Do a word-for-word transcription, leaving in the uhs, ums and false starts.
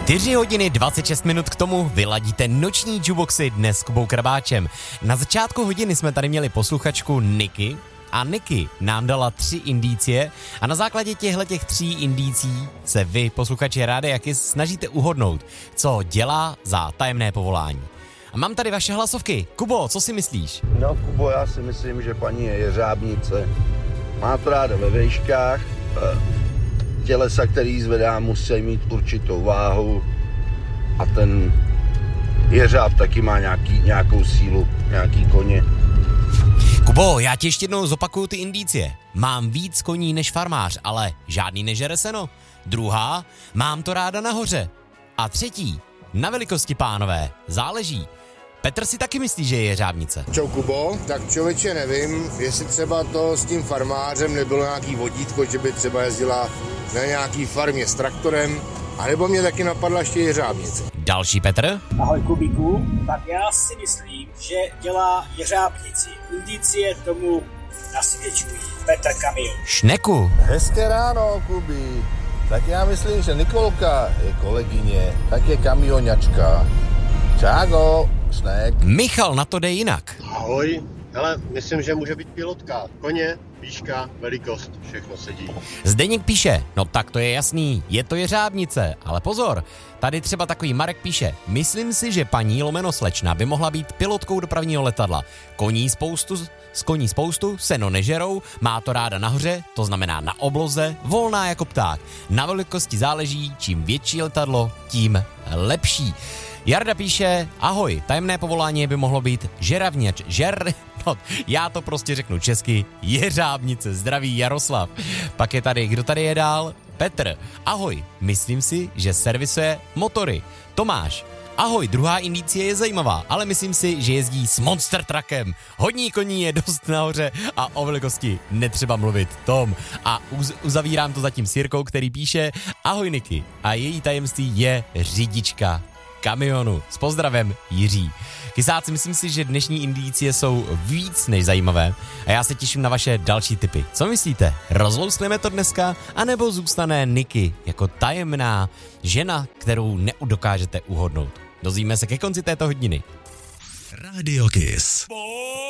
čtyři hodiny dvacet šest minut k tomu vyladíte noční jukeboxy dnes s Kubou Krabáčem. Na začátku hodiny jsme tady měli posluchačku Niky a Niky nám dala tři indicie a na základě těchto těch tří indicí se vy, posluchači Rádia Kiss, snažíte uhodnout, co dělá za tajemné povolání. A mám tady vaše hlasovky. Kubo, co si myslíš? No, Kubo, já si myslím, že paní je jeřábnice. Má to ráda ve vejškách. Tělesa, který zvedá, musí mít určitou váhu. A ten jeřáb taky má nějaký, nějakou sílu, nějaký koně. Kubo, já ti ještě jednou zopakuju ty indicie. Mám víc koní než farmář, ale žádný nežere seno. Druhá, mám to ráda nahoře. A třetí, na velikosti, pánové, záleží. Petr si taky myslí, že je jeřábnice. Čau, Kubo, tak člověče nevím, jestli třeba to s tím farmářem nebylo nějaký vodítko, že by třeba jezdila na nějaký farmě s traktorem, anebo mě taky napadla ještě jeřábnice. Další Petr. Ahoj, Kubíku, tak já si myslím, že dělá jeřábnici. Indicie tomu nasvědčují. Petr Kamion. Šneku. Hezké ráno, Kubi. Tak já myslím, že Nikolka je kolegyně, tak je kamioňačka. Čágo, Šnek. Michal na to jde jinak. Ahoj, hele, myslím, že může být pilotka. Koně, výška, velikost, všechno sedí. Zdeněk píše, no tak to je jasný, je to jeřábnice, ale pozor, tady třeba takový Marek píše, myslím si, že paní lomeno slečna by mohla být pilotkou dopravního letadla. Koní spoustu, z koní spoustu, seno nežerou, má to ráda nahoře, to znamená na obloze, volná jako pták. Na velikosti záleží, čím větší letadlo, tím lepší. Jarda píše, ahoj, tajemné povolání by mohlo být žeravněč, žer... No, já to prostě řeknu česky, jeřábnice, zdraví Jaroslav. Pak je tady, kdo tady je dál? Petr, ahoj, myslím si, že servisuje motory. Tomáš, ahoj, druhá indicie je zajímavá, ale myslím si, že jezdí s monster truckem. Hodní koní je dost nahoře a o velikosti netřeba mluvit. Tom. A uz- uzavírám to zatím s Jirkou, který píše, ahoj Niky, a její tajemství je řidička kamionu. S pozdravem, Jiří. Kysáci, myslím si, že dnešní indicie jsou víc než zajímavé a já se těším na vaše další tipy. Co myslíte? Rozlousneme to dneska, anebo zůstane Niky jako tajemná žena, kterou neudokážete uhodnout? Dozvíme se ke konci této hodiny. Radio Kiss.